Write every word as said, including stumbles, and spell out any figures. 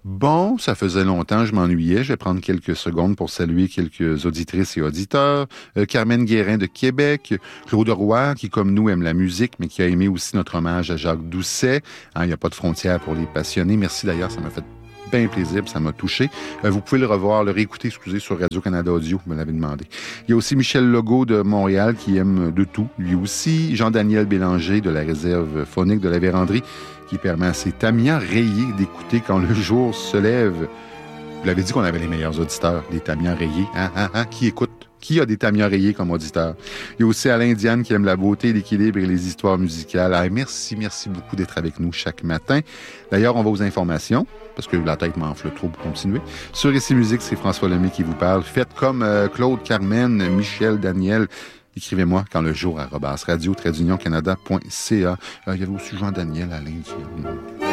Bon, ça faisait longtemps, je m'ennuyais. Je vais prendre quelques secondes pour saluer quelques auditrices et auditeurs. Euh, Carmen Guérin de Québec, Claude Roy, qui comme nous aime la musique, mais qui a aimé aussi notre hommage à Jacques Doucet. Hein, il n'y a pas de frontières pour les passionnés. Merci d'ailleurs, ça m'a fait bien plaisir, ça m'a touché. Euh, vous pouvez le revoir, le réécouter, excusez, sur Radio-Canada Audio, vous me l'avez demandé. Il y a aussi Michel Legault de Montréal qui aime de tout, lui aussi. Jean-Daniel Bélanger de la réserve phonique de la Vérandrie qui permet à ses tamias rayés d'écouter quand le jour se lève. Vous l'avez dit qu'on avait les meilleurs auditeurs, les tamias rayés. Hein, hein, hein? Qui écoute? Qui a des tamias rayés comme auditeurs? Il y a aussi Alain Diane qui aime la beauté, l'équilibre et les histoires musicales. Ah, merci, merci beaucoup d'être avec nous chaque matin. D'ailleurs, on va aux informations, parce que la tête m'enfle trop pour continuer. Sur Ici Musique, c'est François Lemay qui vous parle. Faites comme euh, Claude, Carmen, Michel, Daniel. Écrivez-moi quand le jour arobase radio tiret d'union canada point c a. Euh, il y avait aussi Jean-Daniel, Alain Diane.